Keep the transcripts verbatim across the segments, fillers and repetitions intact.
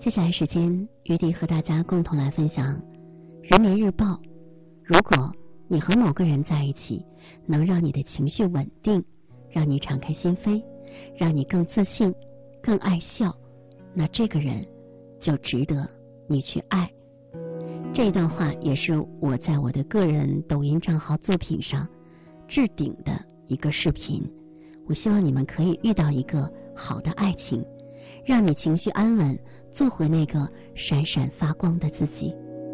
接下来时间，于迪和大家共同来分享人民日报。如果你和某个人在一起，能让你的情绪稳定，让你敞开心扉，让你更自信，更爱笑，那这个人就值得你去爱。这一段话也是我在我的个人抖音账号作品上置顶的一个视频。我希望你们可以遇到一个好的爱情，让你情绪安稳，做回那个闪闪发光的自己。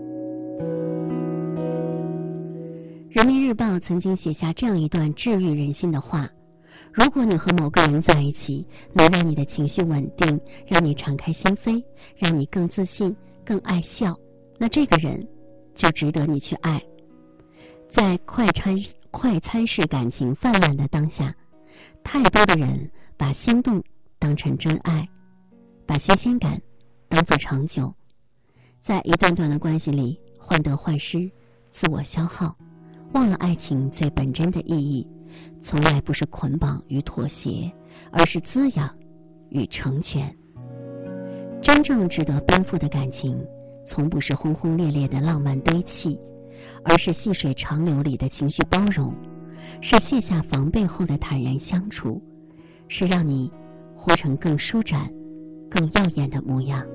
人民日报曾经写下这样一段治愈人心的话：如果你和某个人在一起，能让你的情绪稳定，让你敞开心扉，让你更自信，更爱笑，那这个人就值得你去爱。在快餐快餐式感情泛滥的当下，太多的人把心动当成真爱，把新鲜感当作长久，在一段段的关系里患得患失，自我消耗，忘了爱情最本真的意义，从来不是捆绑与妥协，而是滋养与成全。真正值得奔赴的感情，从不是轰轰烈烈的浪漫堆砌，而是细水长流里的情绪包容，是卸下防备后的坦然相处，是让你活成更舒展更耀眼的模样。